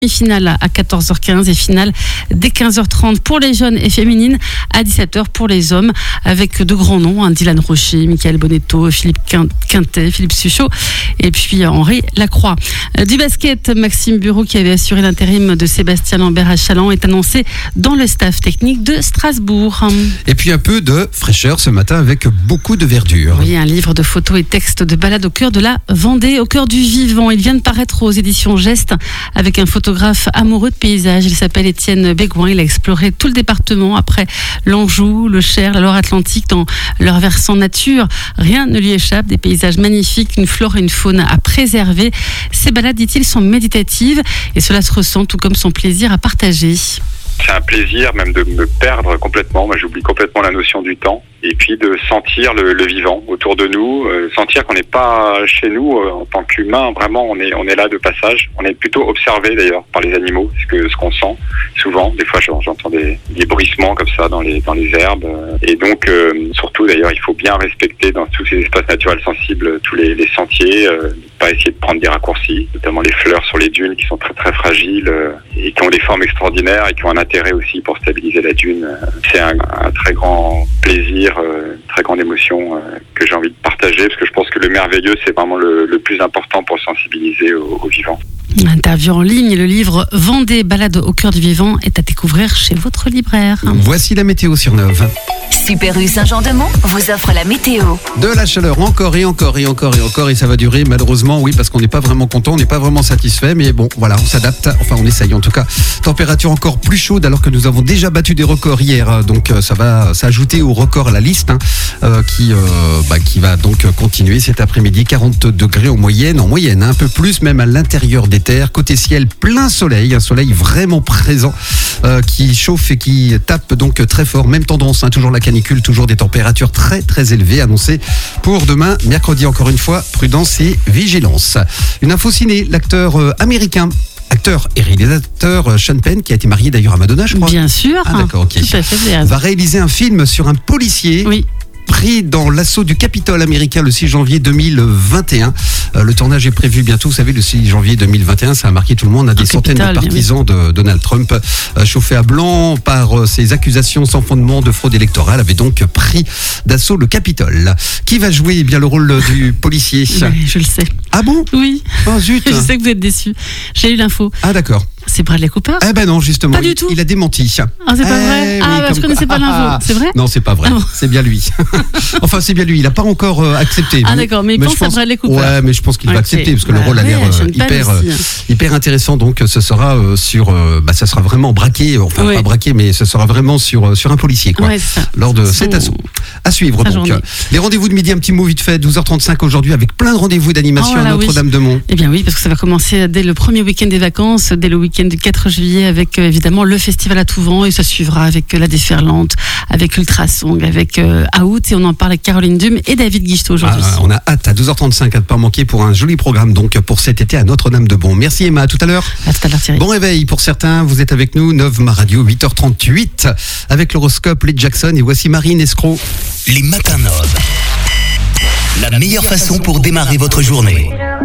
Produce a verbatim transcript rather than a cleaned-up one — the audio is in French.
Finale à quatorze heures quinze et finale dès quinze heures trente pour les jeunes et féminines, à dix-sept heures pour les hommes, avec de grands noms, hein, Dylan Rocher, Michael Bonetto, Philippe Quintet, Philippe Suchot et puis Henri Lacroix. Du basket, Maxime Bureau, qui avait assuré l'intérim de Sébastien Lambert à Challans, est annoncé dans le staff technique de Strasbourg. Et puis un peu de fraîcheur ce matin avec beaucoup de verdure. Oui, un livre de photos et textes de balade au cœur de la Vendée, au cœur du vivant. Il vient de paraître aux éditions Geste avec un photographe amoureux de paysages. Il s'appelle Étienne Bégoin. Il a exploré tout le département, après l'Anjou, le Cher, la Loire-Atlantique, dans leur versant nature. Rien ne lui échappe. Des paysages magnifiques, une flore et une faune à préserver. Ces balades, dit-il, sont méditatives et cela se ressent, tout comme son plaisir à partager. C'est un plaisir même de me perdre complètement. Moi, j'oublie complètement la notion du temps. Et puis de sentir le, le vivant autour de nous, euh, sentir qu'on n'est pas chez nous euh, en tant qu'humain. Vraiment, on est on est là de passage. On est plutôt observé d'ailleurs par les animaux, ce que ce qu'on sent souvent. Des fois, j'entends des, des bruissements comme ça dans les dans les herbes. Et donc, euh, surtout d'ailleurs, il faut bien respecter dans tous ces espaces naturels sensibles tous les, les sentiers. Euh, pas essayer de prendre des raccourcis, notamment les fleurs sur les dunes qui sont très très fragiles euh, et qui ont des formes extraordinaires et qui ont un intérêt aussi pour stabiliser la dune. C'est un, un très grand plaisir, euh, une très grande émotion euh, que j'ai envie de partager, parce que je pense que le merveilleux, c'est vraiment le, le plus important pour sensibiliser au, au vivant. Interview en ligne, le livre Vendée, balade au cœur du vivant est à découvrir chez votre libraire. Voici la météo sur Neuve. Super U Saint-Jean-de-Mont vous offre la météo. De la chaleur encore et encore et encore et encore, et ça va durer malheureusement, oui, parce qu'on n'est pas vraiment content, on n'est pas vraiment satisfait, mais bon, voilà, on s'adapte, enfin on essaye en tout cas. Température encore plus chaude alors que nous avons déjà battu des records hier, donc ça va s'ajouter au record à la liste, hein, euh, qui, euh, bah, qui va donc continuer cet après-midi. quarante degrés en moyenne, en moyenne, hein, un peu plus même à l'intérieur des terres. Côté ciel, plein soleil, un soleil vraiment présent, euh, qui chauffe et qui tape donc très fort, même tendance, hein, toujours la canicule, toujours des températures très très élevées annoncées pour demain, mercredi. Encore une fois, prudence et vigilance. Une info ciné, l'acteur euh, américain, acteur et réalisateur Sean Penn, qui a été marié d'ailleurs à Madonna, je crois. Bien sûr. Ah d'accord, ok. Tout à fait. Va réaliser un film sur un policier. Oui. Pris dans l'assaut du Capitole américain le six janvier deux mille vingt et un. Euh, le tournage est prévu bientôt. Vous savez, le six janvier deux mille vingt et un, ça a marqué tout le monde. À des centaines de partisans de Donald Trump, euh, chauffés à blanc par euh, ces accusations sans fondement de fraude électorale, avaient donc pris d'assaut le Capitole. Qui va jouer eh bien le rôle du policier? Oui, je le sais. Ah bon? Oui. Oh zut. Je sais que vous êtes déçus. J'ai eu l'info. Ah d'accord. C'est Bradley Cooper? Eh ben non, justement. Pas du tout. Il, il a démenti. Ah, c'est pas eh, vrai? oui, Ah, bah, je connaissais pas l'info. C'est vrai? Non, c'est pas vrai. Ah bon. C'est bien lui. Enfin, c'est bien lui. Il n'a pas encore euh, accepté. Ah, d'accord. Mais il mais pense, pense à Bradley Cooper. Ouais, mais je pense qu'il okay. va accepter parce que bah, le rôle a l'air ouais, euh, hyper, euh, hyper intéressant. Donc, ce sera euh, sur, euh, bah, ça sera vraiment braqué. Enfin, ouais. pas braqué, mais ce sera vraiment sur euh, sur un policier, quoi. Ouais, c'est ça. Lors de Son... cet assaut. À suivre. Donc, journée. les rendez-vous de midi, un petit mot vite fait, douze heures trente-cinq aujourd'hui, avec plein de rendez-vous d'animation oh, voilà, à Notre-Dame-de-Mont. Oui. Eh bien oui, parce que ça va commencer dès le premier week-end des vacances, dès le week-end du quatre juillet, avec euh, évidemment le festival à tout vent, et ça suivra avec euh, la déferlante, avec Ultrasong, avec euh, Out, et on en parle avec Caroline Dume et David Guichetot aujourd'hui. Ah, on a hâte à douze heures trente-cinq à ne pas manquer pour un joli programme donc pour cet été à Notre-Dame-de-Mont. Merci Emma, à tout à l'heure. À tout à l'heure Thierry. Bon réveil pour certains, vous êtes avec nous, Neuve Ma Radio, huit heures trente-huit, avec l'horoscope Les Jackson, et voici Marine Escroc. Les matins Neuve, la meilleure façon pour démarrer votre journée.